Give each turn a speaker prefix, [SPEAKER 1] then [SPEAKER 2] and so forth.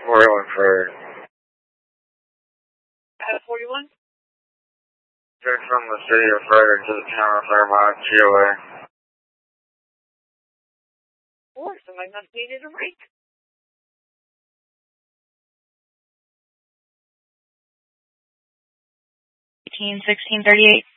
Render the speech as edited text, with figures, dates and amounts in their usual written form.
[SPEAKER 1] 41 for
[SPEAKER 2] 41?
[SPEAKER 1] They're from the city of Frederick to the town of Fairmont, GOA.
[SPEAKER 2] Or somebody must needed a break.
[SPEAKER 3] 1638.